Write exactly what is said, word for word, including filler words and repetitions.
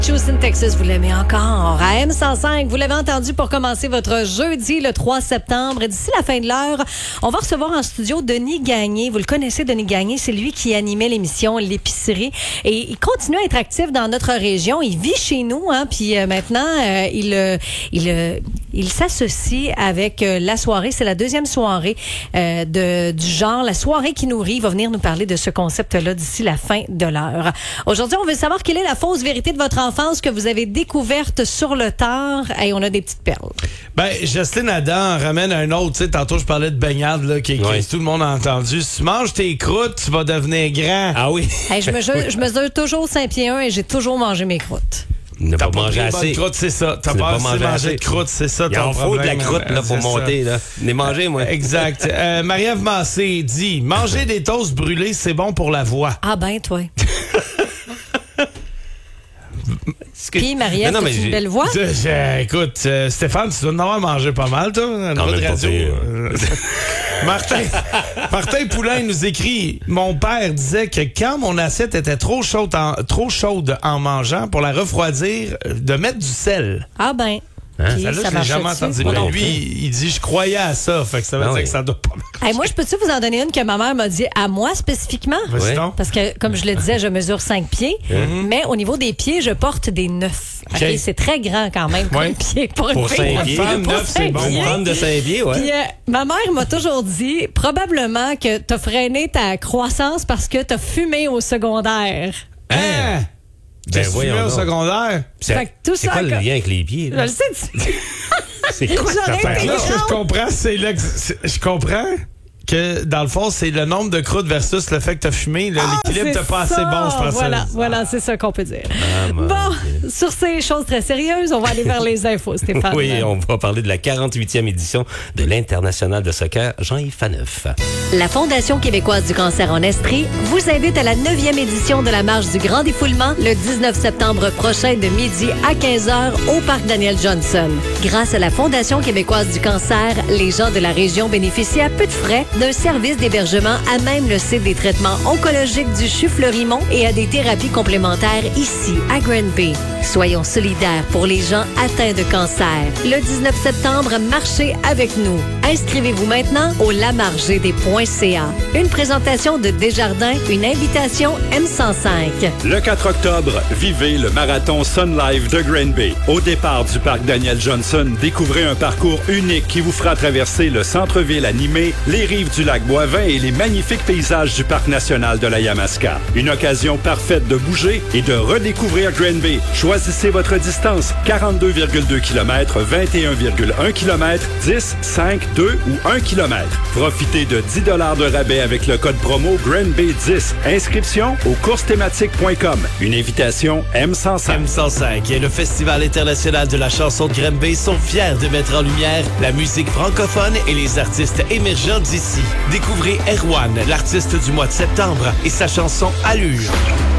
Houston, Texas, vous l'aimez encore. À M cent cinq, vous l'avez entendu pour commencer votre jeudi le trois septembre. Et d'ici la fin de l'heure, on va recevoir en studio Denis Gagné. Vous le connaissez, Denis Gagné, c'est lui qui animait l'émission L'épicerie. Et il continue à être actif dans notre région. Il vit chez nous, hein, puis euh, maintenant, euh, il, euh, il, euh, il s'associe avec euh, la soirée. C'est la deuxième soirée euh, de, du genre, la soirée qui nourrit. Il va venir nous parler de ce concept-là d'ici la fin de l'heure. Aujourd'hui, on veut savoir quelle est la fausse vérité de votre enfance que vous avez découverte sur le tard. Et on a des petites perles. Ben, Jocelyne Adam ramène un autre. Tu sais, tantôt, je parlais de baignade, là, qui, oui. qui tout le monde a entendu. Si tu manges tes croûtes, tu vas devenir grand. Ah oui? Hey, je, mesure, je mesure toujours cinq pieds un et j'ai toujours mangé mes croûtes. Ne T'as pas pas manger pris assez. de croûte, c'est ça. T'as Tu pas n'as assez pas mangé, mangé mangé assez. de croûte, c'est ça Il ton en faut de la problème. croûte là, pour C'est monter. Là. Les manger, moi. Exact. Euh, Marie-Ève Massé dit, manger des toasts brûlés, c'est bon pour la voix. Ah ben, toi. Puis, Marie-Ève, t'as une belle voix? Je, je, écoute, euh, Stéphane, tu dois en avoir mangé pas mal, toi, à Quand notre même pas radio. pire. Euh, Martin, Martin Poulain nous écrit, mon père disait que quand mon assiette était trop chaude en, trop chaude en mangeant, pour la refroidir, de mettre du sel. Ah ben. Hein? Puis, Ça, là, ça je l'ai marche jamais dessus? entendu. Moi Mais non lui, plus. il, il dit, je croyais à ça. Fait que ça veut Ah dire oui. que ça doit pas marcher. Hey, moi, je peux-tu vous en donner une que ma mère m'a dit à moi spécifiquement? Vas-y Ouais. donc. Parce que, comme je le disais, je mesure cinq pieds, mais au niveau des pieds, je porte des neuf. OK. OK, c'est très grand quand même comme Ouais. pied pour une Pour fille. cinq pieds. Femme, Pour neuf, c'est cinq bon. pieds. Une femme de Saint-Pied, ouais. Puis, euh, ma mère m'a toujours dit, probablement que t'as freiné ta croissance parce que t'as fumé au secondaire. Hein? Ben, Tu voyons fumais au donc. secondaire? C'est Fait que tout c'est ça quoi le encore- lien avec les pieds? Je Là? le sais, tu- C'est quoi cette J'aurais été affaire-là? Là, ce que je comprends, c'est là que c'est- je comprends que dans le fond, c'est le nombre de croûtes versus le fait que t'as fumé. Là, l'équilibre Ah, t'es pas c'est assez ça. bon, je pense. Voilà, voilà, c'est ça qu'on peut dire. Ah, mon Bon, Dieu. sur ces choses très sérieuses, on va aller vers les infos, Stéphane. Oui, on va parler de la quarante-huitième édition de l'International de soccer Jean-Yves Faneuf. La Fondation québécoise du cancer en Estrie vous invite à la neuvième édition de la marche du Grand Défoulement le dix-neuf septembre prochain de midi à quinze heures au Parc Daniel Johnson. Grâce à la Fondation québécoise du cancer, les gens de la région bénéficient à peu de frais d'un service d'hébergement à même le site des traitements oncologiques du C H U Fleurimont et à des thérapies complémentaires ici à Granby. Soyons solidaires pour les gens atteints de cancer. Le dix-neuf septembre, marchez avec nous. Inscrivez-vous maintenant au lamargd point c a. Une présentation de Desjardins, une invitation M cent cinq. Le quatre octobre, vivez le marathon Sun Life de Granby. Au départ du parc Daniel Johnson, découvrez un parcours unique qui vous fera traverser le centre-ville animé, les rives du lac Boivin et les magnifiques paysages du parc national de la Yamaska. Une occasion parfaite de bouger et de redécouvrir Granby. Choisissez votre distance, quarante-deux virgule deux kilomètres, vingt et un virgule un kilomètres, dix, cinq, deux ou un kilomètre. Profitez de dix dollars de rabais avec le code promo Granby dix. Inscription au courses thématiques point com. Une invitation M cent cinq. M cent cinq et le Festival international de la chanson de Granby sont fiers de mettre en lumière la musique francophone et les artistes émergents d'ici. Découvrez Erwan, l'artiste du mois de septembre, et sa chanson Allure.